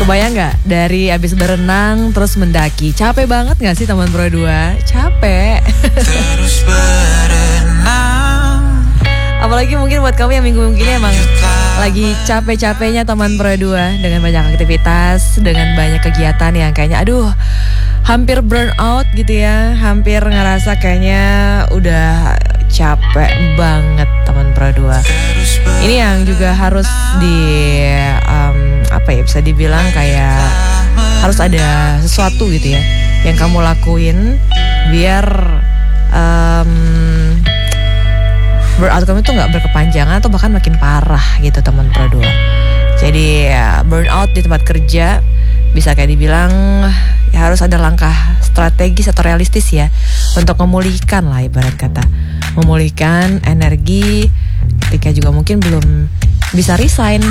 Kebayang gak dari abis berenang terus mendaki? Capek banget gak sih teman Pro 2? Capek. Terus berenang. Apalagi mungkin buat kamu yang minggu-minggu ini emang lagi capek-capeknya teman Pro 2, dengan banyak aktivitas, dengan banyak kegiatan yang kayaknya aduh hampir burn out gitu ya. Hampir ngerasa kayaknya udah capek banget teman Pro 2. Ini yang juga harus bisa dibilang kayak harus ada sesuatu gitu ya yang kamu lakuin biar burnout kamu itu nggak berkepanjangan atau bahkan makin parah gitu teman Pro 2. Jadi burnout di tempat kerja bisa kayak dibilang ya harus ada langkah strategis atau realistis ya untuk memulihkan lah, ibarat kata memulihkan energi ketika juga mungkin belum bisa resign.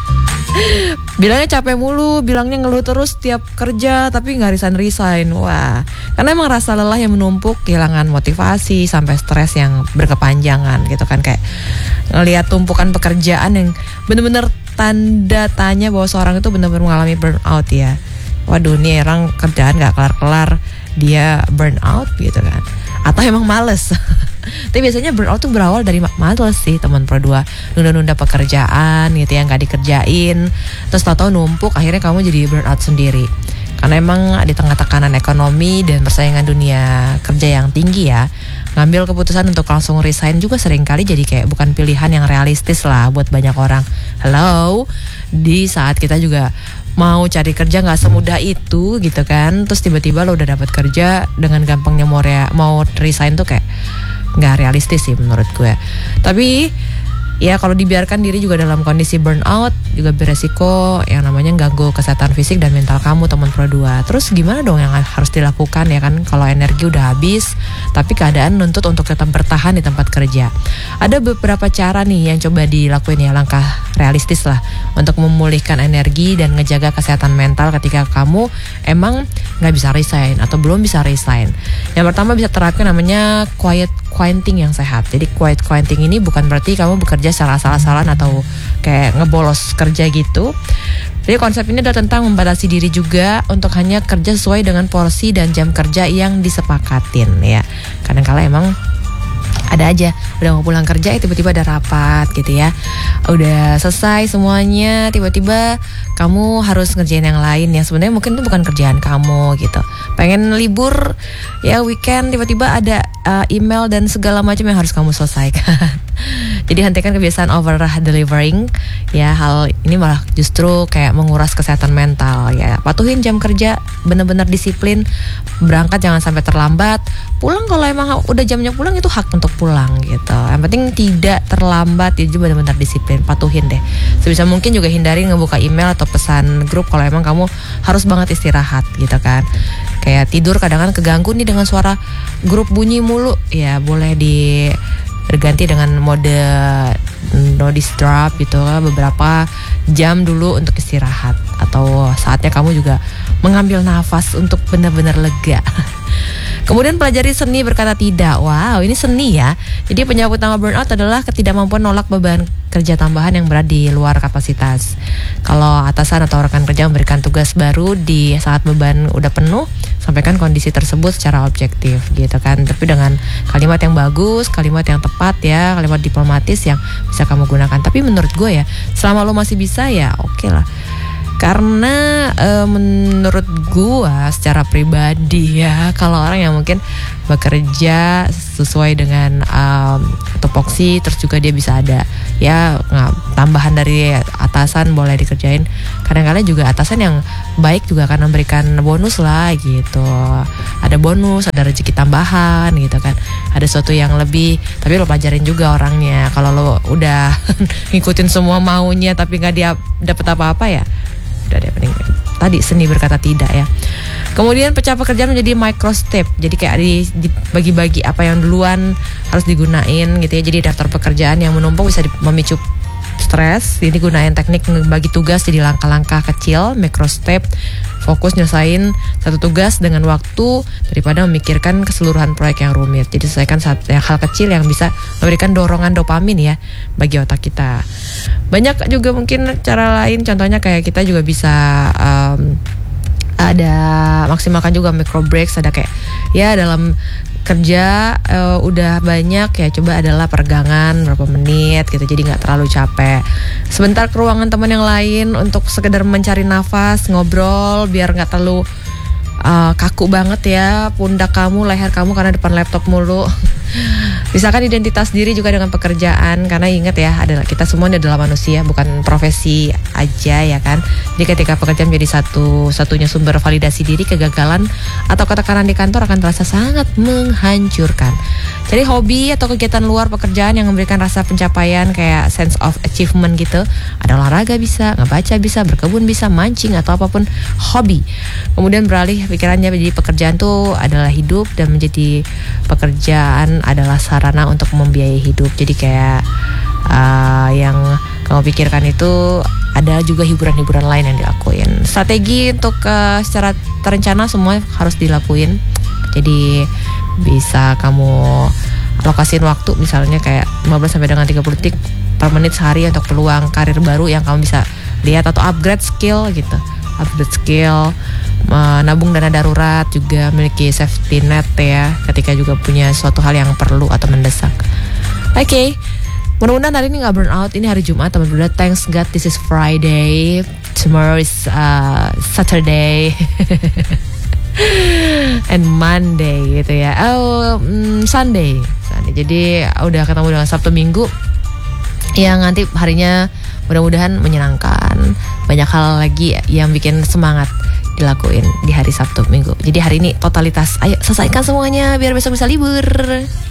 Bilangnya capek mulu, bilangnya ngeluh terus tiap kerja tapi nggak resign. Wah, karena emang rasa lelah yang menumpuk, kehilangan motivasi sampai stres yang berkepanjangan gitu kan. Kayak ngelihat tumpukan pekerjaan yang bener-bener tanda tanya bahwa seorang itu benar-benar mengalami burnout ya. Waduh, nih orang kerjaan nggak kelar-kelar, dia burnout gitu kan. Atau emang males. Tapi biasanya burnout tuh berawal dari males sih teman Pro 2. Nunda-nunda pekerjaan gitu yang gak dikerjain, terus tau-tau numpuk, akhirnya kamu jadi burnout sendiri. Karena emang di tengah tekanan ekonomi dan persaingan dunia kerja yang tinggi ya, ngambil keputusan untuk langsung resign juga seringkali jadi kayak bukan pilihan yang realistis lah buat banyak orang. Hello, di saat kita juga mau cari kerja nggak semudah itu gitu kan. Terus tiba-tiba lo udah dapat kerja, dengan gampangnya mau resign tuh kayak nggak realistis sih menurut gue. Tapi ya kalau dibiarkan diri juga dalam kondisi burnout juga beresiko yang namanya ganggu kesehatan fisik dan mental kamu teman Pro 2. Terus gimana dong yang harus dilakukan ya kan kalau energi udah habis tapi keadaan nuntut untuk tetap bertahan di tempat kerja? Ada beberapa cara nih yang coba dilakuin ya, langkah realistis lah untuk memulihkan energi dan ngejaga kesehatan mental ketika kamu emang nggak bisa resign atau belum bisa resign. Yang pertama bisa terapkan namanya quiet quitting yang sehat. Jadi quiet quitting ini bukan berarti kamu bekerja secara asal-asalan atau kayak ngebolos kerja gitu. Jadi konsep ini adalah tentang membatasi diri juga untuk hanya kerja sesuai dengan porsi dan jam kerja yang disepakatin ya. Kadang-kala emang ada aja udah mau pulang kerja tiba-tiba ada rapat gitu ya, udah selesai semuanya, tiba-tiba kamu harus ngerjain yang lain yang sebenarnya mungkin itu bukan kerjaan kamu gitu. Pengen libur ya weekend, tiba-tiba ada email dan segala macam yang harus kamu selesaikan. Jadi hentikan kebiasaan over delivering ya. Hal ini malah justru kayak menguras kesehatan mental ya. Patuhin jam kerja, benar-benar disiplin, berangkat jangan sampai terlambat, pulang kalau emang udah jamnya pulang itu hak untuk pulang gitu. Yang penting tidak terlambat ya, juga benar-benar disiplin, patuhin deh. Sebisa mungkin juga hindari ngebuka email atau pesan grup kalau emang kamu harus banget istirahat gitu kan. Kayak tidur kadang-kadang keganggu nih dengan suara grup bunyi mulu ya, boleh berganti dengan mode no disturb gitu beberapa jam dulu untuk istirahat, atau saatnya kamu juga mengambil nafas untuk benar-benar lega. Kemudian pelajari seni berkata tidak. Wow, ini seni ya. Jadi penyebab utama burnout adalah ketidakmampuan nolak beban kerja tambahan yang berat di luar kapasitas. Kalau atasan atau rekan kerja memberikan tugas baru di saat beban udah penuh, sampaikan kondisi tersebut secara objektif gitu kan. Tapi dengan kalimat yang bagus, kalimat yang tepat ya, kalimat diplomatis yang bisa kamu gunakan. Tapi menurut gue ya, selama lo masih bisa ya oke lah. Karena menurut gua secara pribadi ya, kalau orang yang mungkin bekerja sesuai dengan tupoksi, terus juga dia bisa ada ya tambahan dari atasan boleh dikerjain. Kadang-kadang juga atasan yang baik juga akan memberikan bonus lah gitu. Ada bonus, ada rezeki tambahan gitu kan. Ada sesuatu yang lebih, tapi lo pelajarin juga orangnya. Kalau lo udah ngikutin semua maunya tapi nggak dia dapet apa-apa ya, udah deh, mending tadi seni berkata tidak ya. Kemudian pecah pekerjaan menjadi micro step. Jadi kayak dibagi-bagi apa yang duluan harus digunain gitu ya. Jadi daftar pekerjaan yang menumpuk bisa memicu stres. Jadi gunain teknik membagi tugas jadi langkah-langkah kecil, micro step. Fokus nyelesain satu tugas dengan waktu daripada memikirkan keseluruhan proyek yang rumit. Jadi selesaikan hal kecil yang bisa memberikan dorongan dopamin ya bagi otak kita. Banyak juga mungkin cara lain, contohnya kayak kita juga bisa ada maksimalkan juga micro breaks, ada kayak ya dalam kerja udah banyak ya, coba adalah peregangan berapa menit gitu, jadi nggak terlalu capek. Sebentar ke ruangan teman yang lain untuk sekedar mencari nafas, ngobrol biar nggak terlalu kaku banget ya pundak kamu, leher kamu karena depan laptop mulu. Misalkan identitas diri juga dengan pekerjaan, karena ingat ya, adalah kita semua adalah manusia, bukan profesi aja ya kan. Jadi ketika pekerjaan menjadi satu-satunya sumber validasi diri, kegagalan atau ketekanan di kantor akan terasa sangat menghancurkan. Jadi hobi atau kegiatan luar pekerjaan yang memberikan rasa pencapaian kayak sense of achievement gitu, ada olahraga bisa, ngebaca bisa, berkebun bisa, mancing atau apapun hobi. Kemudian beralih pikirannya menjadi pekerjaan tuh adalah hidup, dan menjadi pekerjaan adalah sarana untuk membiayai hidup. Jadi kayak yang kamu pikirkan itu ada juga hiburan-hiburan lain yang dilakuin. Strategi untuk secara terencana semua harus dilakuin. Jadi bisa kamu alokasiin waktu misalnya kayak 15 sampai dengan 30 detik per menit sehari untuk peluang karir baru yang kamu bisa lihat, atau upgrade skill gitu. Upgrade skill, menabung dana darurat, juga memiliki safety net ya ketika juga punya suatu hal yang perlu atau mendesak. Oke. Mudah-mudahan hari ini gak burn out. Ini hari Jumat teman-teman. Thanks God this is Friday. Tomorrow is Saturday. And Monday gitu ya. Sunday. Jadi udah ketemu dengan Sabtu Minggu yang nanti harinya mudah-mudahan menyenangkan. Banyak hal lagi yang bikin semangat dilakuin di hari Sabtu Minggu. Jadi hari ini totalitas, ayo selesaikan semuanya biar besok bisa libur.